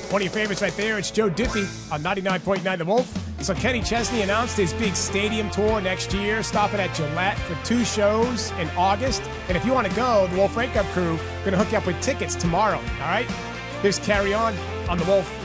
One of your favorites right there, it's Joe Diffie on 99.9 The Wolf. So Kenny Chesney announced his big stadium tour next year, stopping at Gillette for 2 shows in August. And if you want to go, the Wolf Rate Up crew going to hook you up with tickets tomorrow, all right? There's Carry On the Wolf.